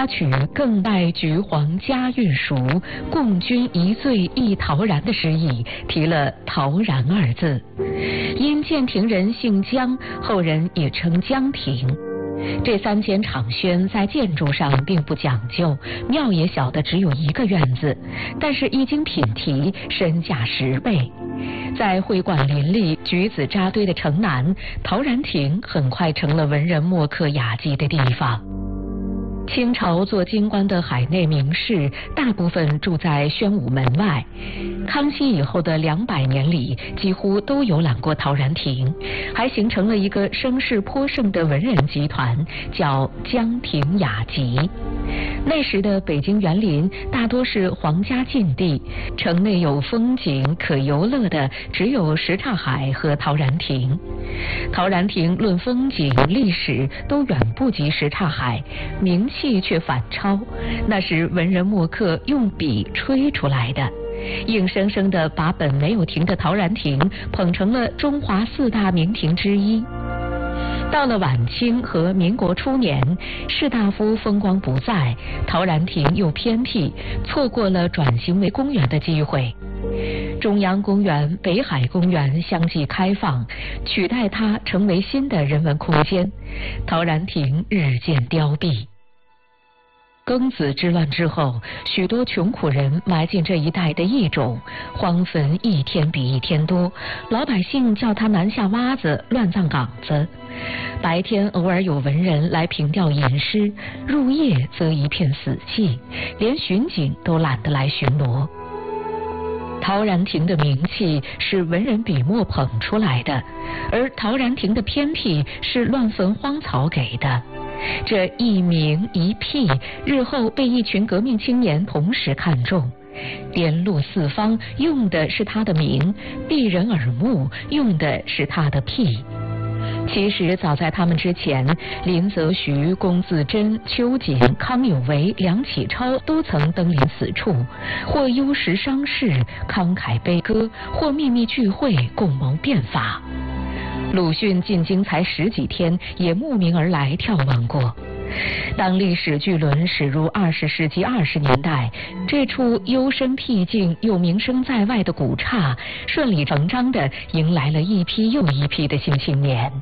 他取更待橘黄佳韵熟，共君一醉忆陶然的诗意，提了陶然二字。因建亭人姓姜，后人也称姜亭。这3间场轩在建筑上并不讲究，庙也小的只有1个院子，但是一经品题，身价10倍。在会馆林立、橘子扎堆的城南，陶然亭很快成了文人墨客雅集的地方。清朝做京官的海内名士，大部分住在宣武门外。康熙以后的200年里，几乎都游览过陶然亭，还形成了一个声势颇盛的文人集团，叫江亭雅集。那时的北京园林大多是皇家禁地，城内有风景可游乐的只有什刹海和陶然亭。陶然亭论风景、历史都远不及什刹海，名气却反超，那是文人墨客用笔吹出来的，硬生生地把本没有亭的陶然亭捧成了中华4大名亭之一。到了晚清和民国初年，士大夫风光不再，陶然亭又偏僻，错过了转型为公园的机会。中央公园、北海公园相继开放，取代它成为新的人文空间，陶然亭日渐凋敝。庚子之乱之后，许多穷苦人埋进这一带的异种，荒坟一天比一天多，老百姓叫他南下洼子、乱葬岗子。白天偶尔有文人来凭吊吟诗，入夜则一片死寂，连巡警都懒得来巡逻。陶然亭的名气是文人笔墨捧出来的，而陶然亭的偏僻是乱坟荒草给的。这一名一辟，日后被一群革命青年同时看中，连路四方用的是他的名，避人耳目用的是他的辟。其实早在他们之前，林则徐、龚自珍、秋瑾、康有为、梁启超都曾登临此处，或幽食伤势，慷慨悲歌，或秘密聚会，共谋变法。鲁迅进京才10几天，也慕名而来眺望过。当历史巨轮驶入20世纪20年代，这处幽深僻静又名声在外的古刹，顺理成章地迎来了一批又一批的新青年。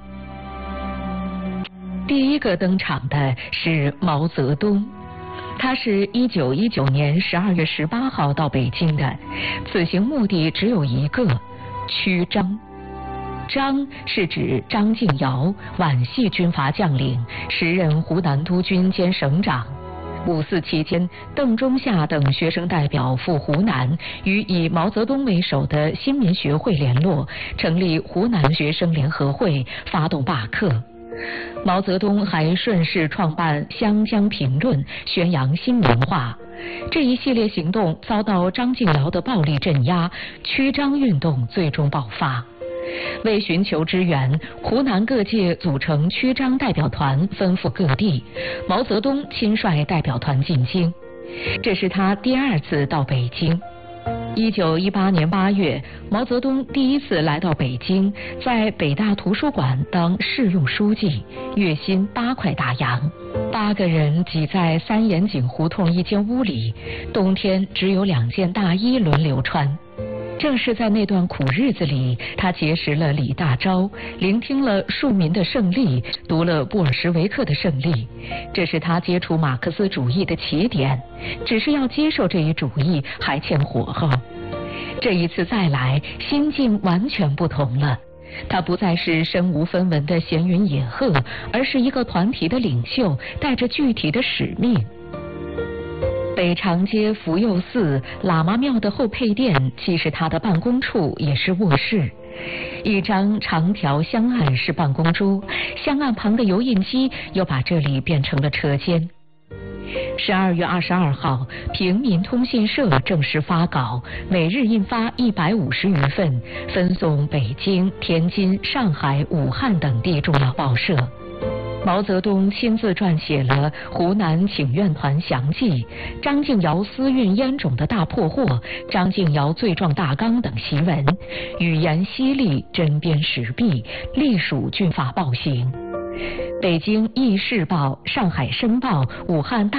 第一个登场的是毛泽东，他是1919年12月18号到北京的，此行目的只有一个：驱张。张是指张敬尧，皖系军阀将领，时任湖南督军兼省长。5·4期间，邓中夏等学生代表赴湖南，与以毛泽东为首的新民学会联络，成立湖南学生联合会，发动罢课。毛泽东还顺势创办《湘江评论》，宣扬新文化。这一系列行动遭到张敬尧的暴力镇压，驱张运动最终爆发。为寻求支援，湖南各界组成驱张代表团，分赴各地。毛泽东亲率代表团进京，这是他第2次到北京。1918年8月，毛泽东第1次来到北京，在北大图书馆当试用书记，月薪8块大洋。8个人挤在3眼井胡同一间屋里，冬天只有2件大衣轮流穿。正是在那段苦日子里，他结识了李大钊，聆听了庶民的胜利，读了布尔什维克的胜利，这是他接触马克思主义的起点。只是要接受这一主义还欠火候。这一次再来，心境完全不同了。他不再是身无分文的闲云野鹤，而是一个团体的领袖，带着具体的使命。北长街福佑寺喇嘛庙的后配殿，既是他的办公处，也是卧室。一张长条香案是办公桌，香案旁的油印机又把这里变成了车间。12月22号，平民通信社正式发稿，每日印发150余份，分送北京、天津、上海、武汉等地重要报社。毛泽东亲自撰写了湖南请愿团详记、张敬尧私运烟种的大破获、张敬尧罪状大纲等檄文，语言犀利，针砭时弊，隶属军阀暴行。北京《议事报》、上海《申报》、武汉大